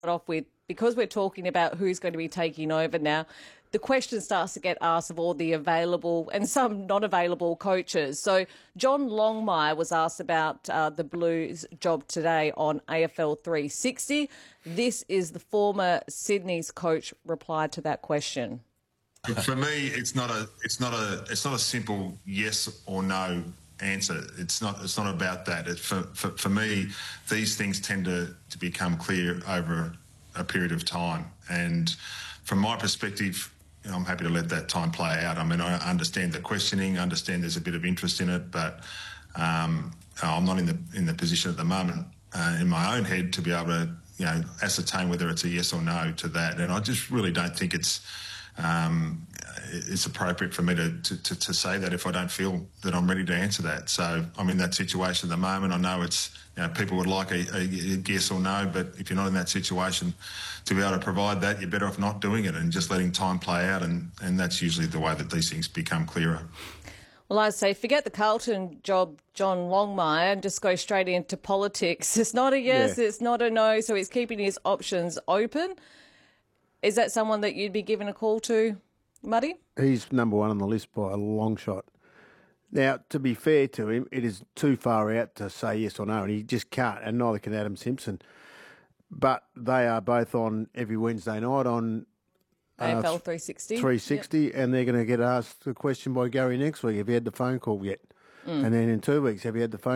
off with, because we're talking about who's going to be taking over now, the question starts to get asked of all the available and some not available coaches. So John Longmire was asked about the Blues job today on AFL 360. This is the former Sydney's coach reply to that question. For me, it's not a simple yes or no answer. It's not about that. For me, these things tend to become clear over a period of time. And from my perspective, I'm happy to let that time play out. I mean, I understand the questioning, understand there's a bit of interest in it, but I'm not in the position at the moment in my own head to be able to, ascertain whether it's a yes or no to that. And I just really don't think it's appropriate for me to say that if I don't feel that I'm ready to answer that. So I'm in that situation at the moment. I know it's people would like a yes or no, but if you're not in that situation to be able to provide that, you're better off not doing it and just letting time play out, and that's usually the way that these things become clearer. Well, I'd say forget the Carlton job, John Longmire, and just go straight into politics. It's not a yes, It's not a no, so he's keeping his options open. Is that someone that you'd be giving a call to, Muddy? He's number one on the list by a long shot. Now, to be fair to him, it is too far out to say yes or no, and he just can't, and neither can Adam Simpson. But they are both on every Wednesday night on AFL 360. 360, yep. And they're going to get asked the question by Gary next week, have you had the phone call yet? And then in 2 weeks, have you had the phone